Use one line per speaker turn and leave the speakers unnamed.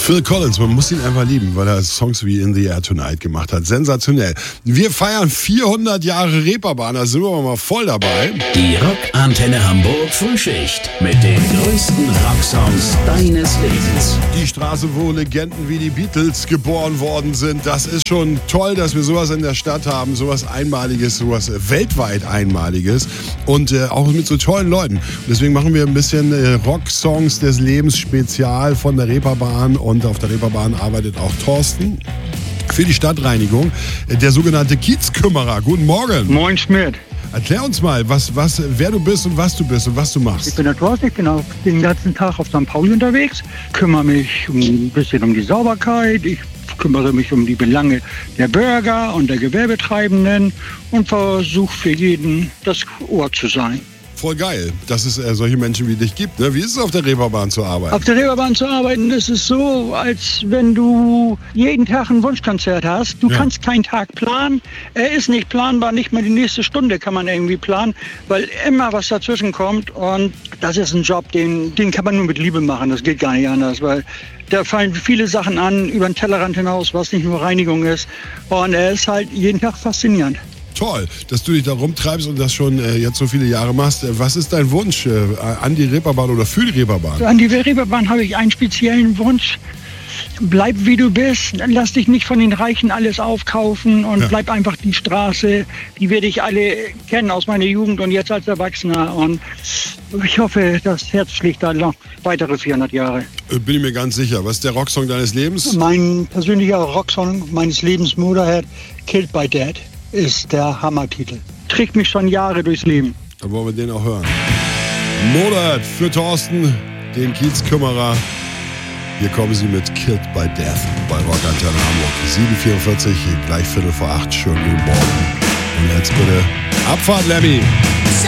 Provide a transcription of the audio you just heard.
Phil Collins, man muss ihn einfach lieben, weil er Songs wie In the Air Tonight gemacht hat. Sensationell. Wir feiern 400 Jahre Reeperbahn, da sind wir mal voll dabei.
Die Rockantenne Hamburg Frühschicht mit den größten Rocksongs deines Lebens.
Die Straße, wo Legenden wie die Beatles geboren worden sind, das ist schon toll, dass wir sowas in der Stadt haben, sowas Einmaliges, sowas weltweit Einmaliges und auch mit so tollen Leuten. Und deswegen machen wir ein bisschen Rocksongs des Lebens Spezial von der Reeperbahn. Und auf der Reeperbahn arbeitet auch Thorsten für die Stadtreinigung, der sogenannte Kiezkümmerer. Guten Morgen.
Moin Schmidt.
Erklär uns mal, wer du bist und was du machst.
Ich bin der Thorsten, ich bin auch den ganzen Tag auf St. Pauli unterwegs, kümmere mich ein bisschen um die Sauberkeit, ich kümmere mich um die Belange der Bürger und der Gewerbetreibenden und versuche für jeden das Ohr zu sein.
Voll geil, dass es solche Menschen wie dich gibt. Ne? Wie ist es, auf der Reeperbahn zu arbeiten?
Auf der Reeperbahn zu arbeiten, das ist so, als wenn du jeden Tag ein Wunschkonzert hast. Du kannst keinen Tag planen. Er ist nicht planbar, nicht mal die nächste Stunde kann man irgendwie planen, weil immer was dazwischen kommt. Und das ist ein Job, den kann man nur mit Liebe machen. Das geht gar nicht anders, weil da fallen viele Sachen an über den Tellerrand hinaus, was nicht nur Reinigung ist. Und er ist halt jeden Tag faszinierend.
Toll, dass du dich da rumtreibst und das schon jetzt so viele Jahre machst. Was ist dein Wunsch an die Reeperbahn oder für die Reeperbahn?
An die Reeperbahn habe ich einen speziellen Wunsch. Bleib wie du bist, lass dich nicht von den Reichen alles aufkaufen und bleib einfach die Straße, die wir dich alle kennen aus meiner Jugend und jetzt als Erwachsener. Und ich hoffe, das Herz schlägt da noch weitere 400 Jahre.
Bin ich mir ganz sicher. Was ist der Rocksong deines Lebens?
Mein persönlicher Rocksong meines Lebens, Motorhead, Killed by Dead, ist der Hammertitel. Trägt mich schon Jahre durchs Leben.
Dann wollen wir den auch hören. Motorhead für Thorsten, den Kiezkümmerer. Hier kommen sie mit Killed by Death bei Rockantenne Hamburg. 7:44, gleich 7:45, schönen guten Morgen. Und jetzt bitte Abfahrt, Lemmy.